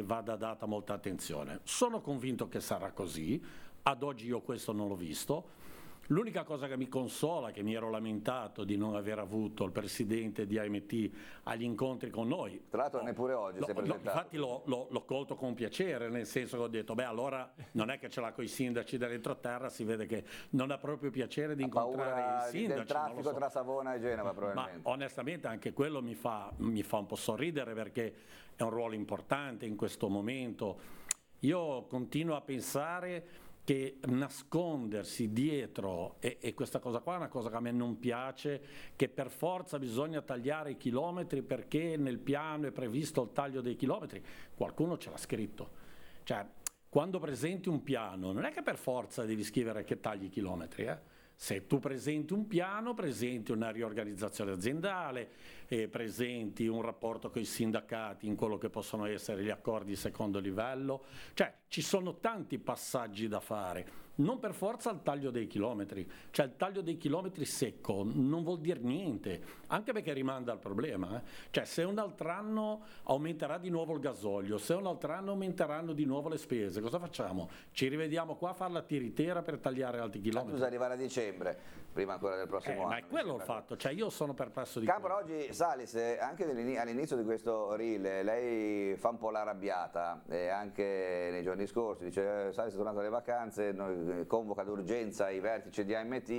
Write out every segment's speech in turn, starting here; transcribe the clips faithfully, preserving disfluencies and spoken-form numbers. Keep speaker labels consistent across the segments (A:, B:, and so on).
A: vada data molta attenzione. Sono convinto che sarà così, ad oggi io questo non l'ho visto. L'unica cosa che mi consola, che mi ero lamentato di non aver avuto il presidente di A M T agli incontri con noi.
B: Tra l'altro neppure oggi si è presentato.
A: Infatti l'ho, l'ho, l'ho colto con piacere, nel senso che ho detto, beh allora non è che ce l'ha con i sindaci dell'entroterra, si vede che non ha proprio piacere di
B: ha
A: incontrare i sindaci.
B: Del traffico so. tra Savona e Genova probabilmente.
A: Ma onestamente anche quello mi fa, mi fa un po' sorridere, perché è un ruolo importante in questo momento. Io continuo a pensare che nascondersi dietro, e, e questa cosa qua è una cosa che a me non piace, che per forza bisogna tagliare i chilometri perché nel piano è previsto il taglio dei chilometri. Qualcuno ce l'ha scritto. Cioè, quando presenti un piano non è che per forza devi scrivere che tagli i chilometri, eh? Se tu presenti un piano, presenti una riorganizzazione aziendale, eh, presenti un rapporto con i sindacati in quello che possono essere gli accordi di secondo livello, cioè ci sono tanti passaggi da fare, non per forza il taglio dei chilometri, cioè il taglio dei chilometri secco non vuol dire niente, anche perché rimanda al problema, eh? Cioè se un altro anno aumenterà di nuovo il gasolio, se un altro anno aumenteranno di nuovo le spese, cosa facciamo? Ci rivediamo qua a fare la tiritera per tagliare altri chilometri?
B: Bisogna arrivare a dicembre, prima ancora del prossimo
A: eh,
B: anno.
A: Ma è quello il fatto, cioè io sono perplesso di
B: Campora, oggi Salis, anche all'inizio di questo reel, lei fa un po' l'arrabbiata, e anche nei giorni scorsi, dice Salis è tornato alle vacanze, noi, convoca d'urgenza i vertici di A M T,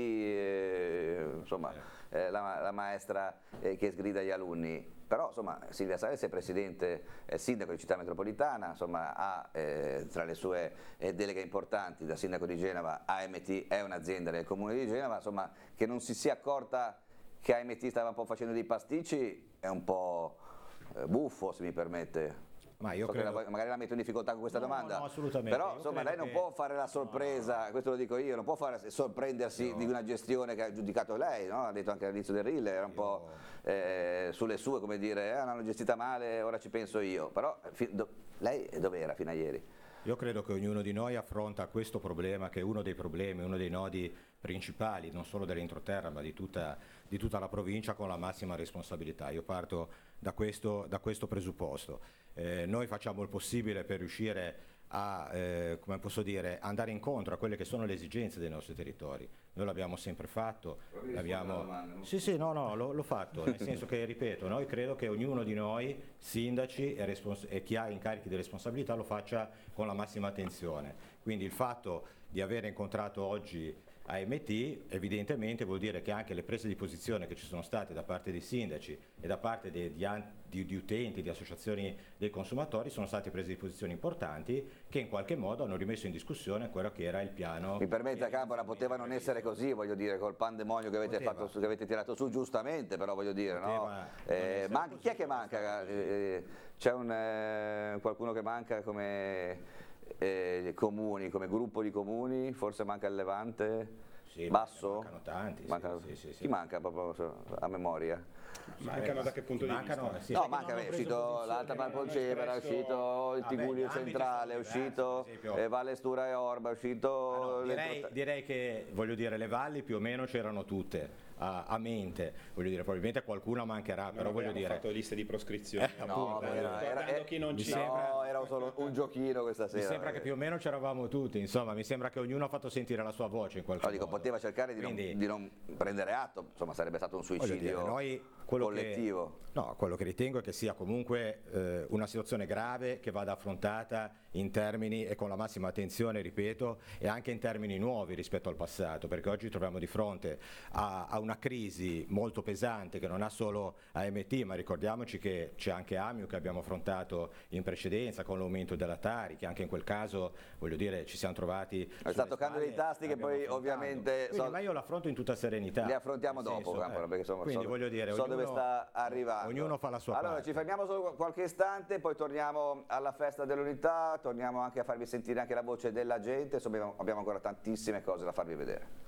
B: eh, insomma eh, la, la maestra eh, che sgrida gli alunni. Però insomma Silvia Salis è presidente, è sindaco di Città Metropolitana, insomma ha eh, tra le sue eh, deleghe importanti da sindaco di Genova, A M T è un'azienda del comune di Genova, insomma che non si sia accorta che A M T stava un po' facendo dei pasticci è un po' eh, buffo, se mi permette. Ma io so credo... la, magari la metto in difficoltà con questa
C: no,
B: domanda,
C: no, assolutamente.
B: Però insomma lei non che... può fare la sorpresa, no. Questo lo dico io, non può fare, sorprendersi no. di una gestione che ha giudicato lei, no? Ha detto anche all'inizio del reel, era un io... po' eh, sulle sue, come dire, eh, l'hanno gestita male, ora ci penso io, però do... lei dove era fino a ieri?
C: Io credo che ognuno di noi affronta questo problema, che è uno dei problemi, uno dei nodi principali, non solo dell'entroterra, ma di tutta, di tutta la provincia, con la massima responsabilità. Io parto da questo, da questo presupposto. Eh, noi facciamo il possibile per riuscire a, eh, come posso dire, andare incontro a quelle che sono le esigenze dei nostri territori. Noi l'abbiamo sempre fatto, l'abbiamo... sì sì no no l'ho, l'ho fatto, nel senso che, ripeto, noi credo che ognuno di noi, sindaci e, respons- e chi ha incarichi di responsabilità, lo faccia con la massima attenzione. Quindi il fatto di aver incontrato oggi A M T evidentemente vuol dire che anche le prese di posizione che ci sono state da parte dei sindaci e da parte di, di, di, di utenti, di associazioni dei consumatori, sono state prese di posizione importanti che in qualche modo hanno rimesso in discussione quello che era il piano.
B: Mi permette, Campora, poteva non essere così, voglio dire, col pandemonio che avete, fatto su, che avete tirato su, giustamente, però voglio dire, no? Eh, man- chi è che manca? Eh, c'è un, eh, qualcuno che manca come... Eh, comuni, come gruppo di comuni, forse manca il Levante,
C: sì,
B: Basso?
C: Mancano tanti,
B: mancano,
C: sì, sì, sì,
B: chi manca proprio a memoria?
D: Mancano da che punto di
C: mancano,
D: vista?
C: Sì,
B: no, manca, è uscito l'Alta Valpolcevera, è uscito il Tigullio Centrale, è uscito eh, Valle Stura e Orba, è uscito...
C: Ah, no, direi, direi che, voglio dire, le valli più o meno c'erano tutte a, a mente, voglio dire, probabilmente qualcuna mancherà,
D: no,
C: però voglio dire...
D: Abbiamo fatto liste di proscrizione,
C: eh,
B: no,
C: appunto,
B: era, era, era,
D: chi non
B: mi
D: ci
B: sembra, no, era solo un giochino questa sera.
C: Mi sembra che più o meno c'eravamo tutti, insomma, mi sembra che ognuno ha fatto sentire la sua voce in qualche
B: no, dico,
C: modo.
B: poteva cercare di, Quindi, non, di non prendere atto, insomma sarebbe stato un suicidio
C: dire, noi, quello
B: collettivo.
C: Che, no, quello che ritengo è che sia comunque eh, una situazione grave che vada affrontata in termini e con la massima attenzione, ripeto, e anche in termini nuovi rispetto al passato, perché oggi troviamo di fronte a, a una crisi molto pesante che non ha solo A M T, ma ricordiamoci che c'è anche Amiu che abbiamo affrontato in precedenza con l'aumento della Tari, che anche in quel caso, voglio dire, ci siamo trovati...
B: È stato cambio dei tasti che poi ovviamente...
C: Quindi, so, ma io l'affronto in tutta serenità.
B: Li affrontiamo dopo,
C: senso,
B: Campora,
C: eh.
B: perché insomma,
C: Quindi
B: so,
C: voglio dire,
B: so
C: ognuno,
B: dove sta arrivando.
C: Ognuno fa la sua
B: allora,
C: parte.
B: Ci fermiamo solo qualche istante, poi torniamo alla festa dell'unità, torniamo anche a farvi sentire anche la voce della gente, insomma abbiamo ancora tantissime cose da farvi vedere.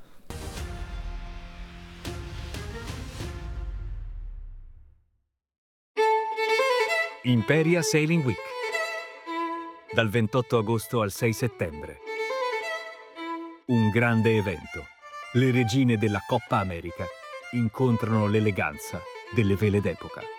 E: Imperia Sailing Week, dal ventotto agosto al sei settembre. Un grande evento. Le regine della Coppa America incontrano l'eleganza delle vele d'epoca.